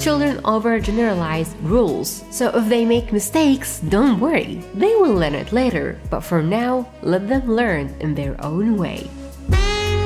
children overgeneralize rules, so if they make mistakes, don't worry. They will learn it later, but for now, let them learn in their own way.